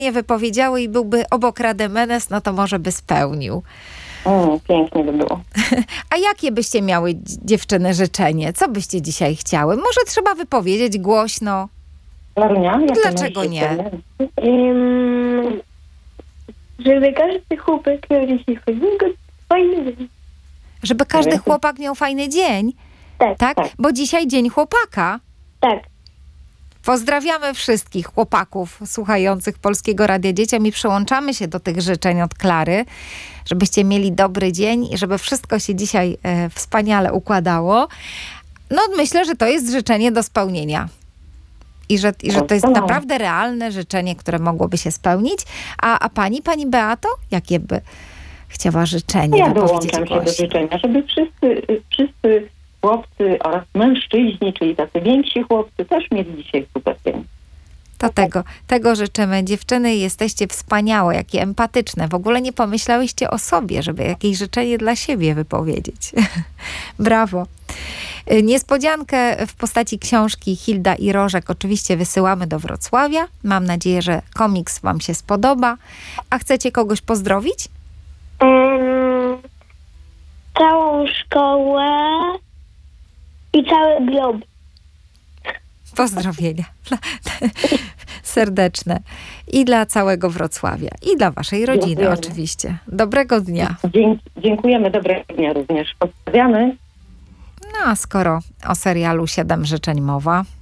nie wypowiedziały i byłby obok Rademenes, no to może by spełnił. Pięknie by było. A jakie byście miały, dziewczyny, życzenie? Co byście dzisiaj chciały? Może trzeba wypowiedzieć głośno. Larunia, jakie Dlaczego masz nie? życzenie? Żeby każdy chłopak miał dzisiaj fajny dzień. Żeby każdy chłopak miał fajny dzień, Tak, tak? tak. Bo dzisiaj dzień chłopaka. tak. Pozdrawiamy wszystkich chłopaków słuchających Polskiego Radia Dzieciom i przyłączamy się do tych życzeń od Klary, żebyście mieli dobry dzień i żeby wszystko się dzisiaj wspaniale układało. No myślę, że to jest życzenie do spełnienia. I że to jest naprawdę realne życzenie, które mogłoby się spełnić. A pani Beato, jakie by chciała życzenie Ja wypowiedzieć dołączam się do głośno? życzenia, żeby wszyscy chłopcy oraz mężczyźni, czyli tacy więksi chłopcy, też mieli dzisiaj super dzień. To tego życzymy. Dziewczyny, jesteście wspaniałe, jakie empatyczne. W ogóle nie pomyślałyście o sobie, żeby jakieś życzenie dla siebie wypowiedzieć. Brawo. Niespodziankę w postaci książki Hilda i Rożek oczywiście wysyłamy do Wrocławia. Mam nadzieję, że komiks wam się spodoba. A chcecie kogoś pozdrowić? Całą szkołę i cały glob. Pozdrowienia. Serdeczne. I dla całego Wrocławia. I dla waszej rodziny Dziękujemy. oczywiście. Dobrego dnia. Dziękujemy, dobrego dnia również. Pozdrawiamy. No a skoro o serialu 7 życzeń mowa,